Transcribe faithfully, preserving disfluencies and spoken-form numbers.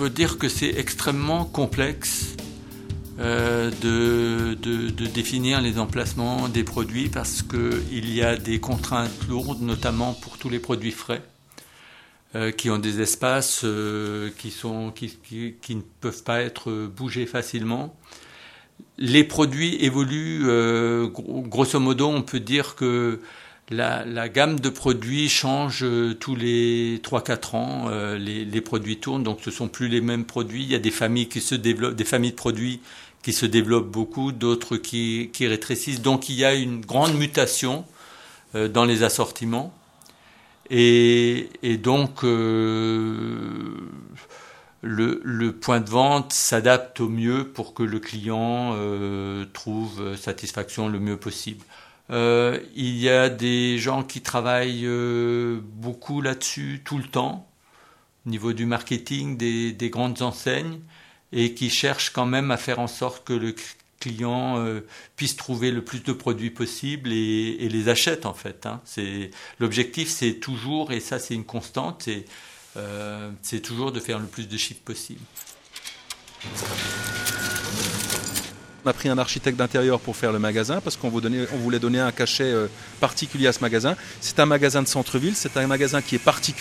faut dire que c'est extrêmement complexe euh, de, de, de définir les emplacements des produits parce qu'il y a des contraintes lourdes, notamment pour tous les produits frais, euh, qui ont des espaces euh, qui, sont, qui, qui, qui ne peuvent pas être bougés facilement. Les produits évoluent, euh, grosso modo, on peut dire que La, la gamme de produits change tous les trois à quatre ans. Euh, les, les produits tournent, donc ce ne sont plus les mêmes produits. Il y a des familles qui se développent, des familles de produits qui se développent beaucoup, d'autres qui, qui rétrécissent. Donc il y a une grande mutation euh, dans les assortiments. Et, et donc euh, le, le point de vente s'adapte au mieux pour que le client euh, trouve satisfaction le mieux possible. Euh, il y a des gens qui travaillent euh, beaucoup là-dessus tout le temps, au niveau du marketing des, des grandes enseignes, et qui cherchent quand même à faire en sorte que le client euh, puisse trouver le plus de produits possible et, et les achète en fait. Hein. C'est, l'objectif c'est toujours, et ça c'est une constante, c'est, euh, c'est toujours de faire le plus de chiffres possible. On a pris un architecte d'intérieur pour faire le magasin parce qu'on voulait donner un cachet particulier à ce magasin. C'est un magasin de centre-ville, c'est un magasin qui est particulier.